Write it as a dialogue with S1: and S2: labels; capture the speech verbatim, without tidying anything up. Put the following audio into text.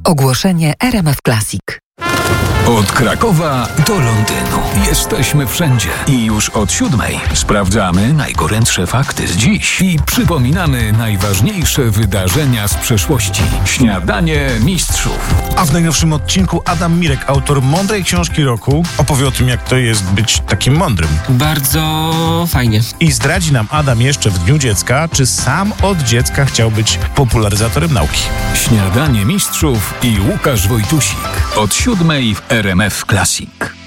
S1: Ogłoszenie R M F Classic.
S2: Od Krakowa do Londynu. Jesteśmy wszędzie. I już od siódmej sprawdzamy najgorętsze fakty z dziś i przypominamy najważniejsze wydarzenia z przeszłości. Śniadanie mistrzów.
S3: A w najnowszym odcinku Adam Mirek, autor mądrej książki roku, opowie o tym, jak to jest być takim mądrym.
S4: Bardzo fajnie.
S3: I zdradzi nam Adam jeszcze w Dniu Dziecka, czy sam od dziecka chciał być popularyzatorem nauki.
S2: Śniadanie mistrzów i Łukasz Wojtusik. Od siódmej w R M F Classic.